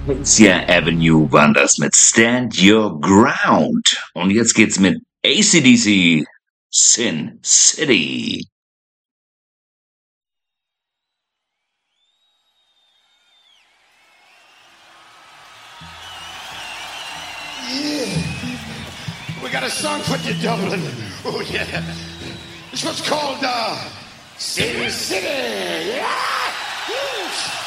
Acacia Avenue waren das mit Stand Your Ground. Und jetzt geht's mit AC/DC Sin City. We got a song for you, Dublin. Oh, yeah. This one's called Sin City. Yeah!